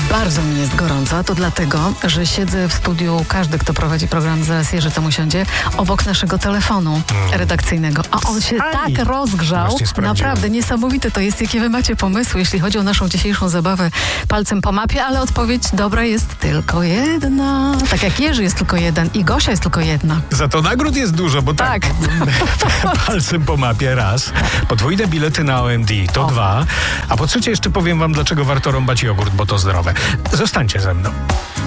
Bardzo mi jest gorąco, a to dlatego, że siedzę w studiu, każdy, kto prowadzi program, zaraz Jerzy tam usiądzie, obok naszego telefonu redakcyjnego. A on się tak rozgrzał, naprawdę niesamowite to jest, jakie wy macie pomysły, jeśli chodzi o naszą dzisiejszą zabawę palcem po mapie, ale odpowiedź dobra jest tylko jedna. Tak jak Jerzy jest tylko jeden i Gosia jest tylko jedna. Za to nagród jest dużo, bo tak. Palcem po mapie raz, podwójne bilety na OMD to 2, a po trzecie jeszcze powiem wam, dlaczego warto rąbać jogurt, bo to zdrowe. Zostańcie ze mną.